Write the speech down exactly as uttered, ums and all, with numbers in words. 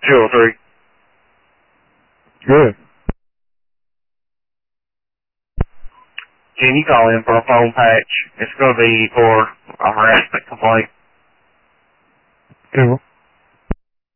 two oh three. Good. Can you call in for a phone patch? It's going to be for a harassment complaint. Okay, well.